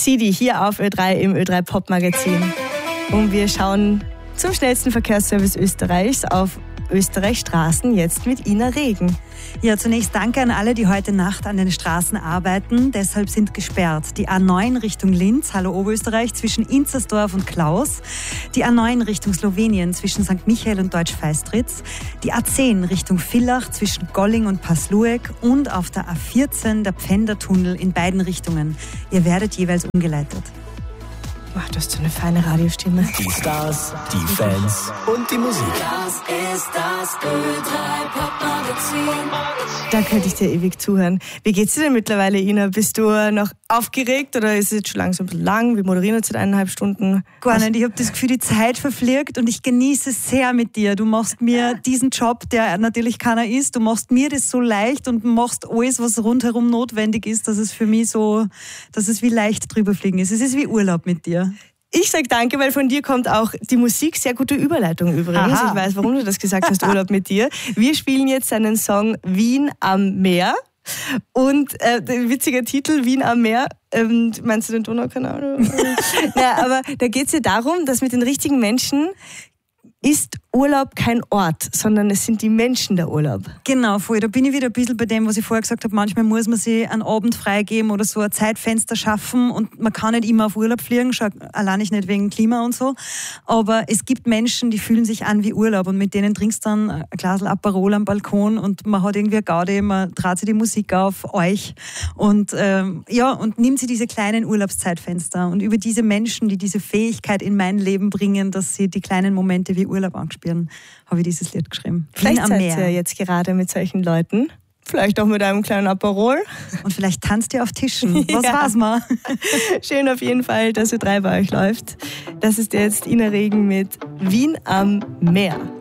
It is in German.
Xidi hier auf Ö3 im Ö3 Pop Magazin. Und wir schauen zum schnellsten Verkehrsservice Österreichs auf Österreichs Straßen jetzt mit Ina Regen. Ja, zunächst danke an alle, die heute Nacht an den Straßen arbeiten. Deshalb sind gesperrt die A9 Richtung Linz, hallo Oberösterreich, zwischen Inzersdorf und Klaus. Die A9 Richtung Slowenien zwischen St. Michael und Deutsch-Feistritz. Die A10 Richtung Villach zwischen Golling und Pasluek. Und auf der A14 der Pfändertunnel in beiden Richtungen. Ihr werdet jeweils umgeleitet. Ach, du hast so eine feine Radiostimme. Die Stars, die Fans und die Musik. Das ist das Ö3 Pop Magazin. Da könnte ich dir ewig zuhören. Wie geht's dir denn mittlerweile, Ina? Bist du noch aufgeregt oder ist es jetzt schon langsam ein bisschen lang? Wir moderieren jetzt seit 1,5 Stunden. Gar nicht. Ich habe das Gefühl, die Zeit verfliegt und ich genieße es sehr mit dir. Du machst mir diesen Job, der natürlich keiner ist, du machst mir das so leicht und machst alles, was rundherum notwendig ist, dass es für mich so, dass es wie leicht drüber fliegen ist. Es ist wie Urlaub mit dir. Ich sag danke, weil von dir kommt auch die Musik. Sehr gute Überleitung übrigens. Aha. Ich weiß, warum du das gesagt hast, Urlaub mit dir. Wir spielen jetzt einen Song Wien am Meer. Und der witzige Titel, Wien am Meer. Meinst du den Donaukanal? Ja, aber da geht es ja darum, dass mit den richtigen Menschen ist Urlaub kein Ort, sondern es sind die Menschen der Urlaub. Genau, voll. Da bin ich wieder ein bisschen bei dem, was ich vorher gesagt habe. Manchmal muss man sich einen Abend freigeben oder so ein Zeitfenster schaffen und man kann nicht immer auf Urlaub fliegen, schon allein nicht wegen Klima und so. Aber es gibt Menschen, die fühlen sich an wie Urlaub und mit denen trinkst du dann ein Glas Aperol am Balkon und man hat irgendwie eine Gaudi, man dreht sich die Musik auf euch und und nimmt sich diese kleinen Urlaubszeitfenster. Und über diese Menschen, die diese Fähigkeit in mein Leben bringen, dass sie die kleinen Momente wie Urlaub anspielen, habe ich dieses Lied geschrieben. Vielleicht Wien am seid Meer. ihr jetzt gerade mit solchen Leuten. Vielleicht auch mit einem kleinen Aperol. Und vielleicht tanzt ihr auf Tischen. Was Ja. war's mal? Schön auf jeden Fall, dass Ö3 bei euch läuft. Das ist jetzt Ina Regen mit Wien am Meer.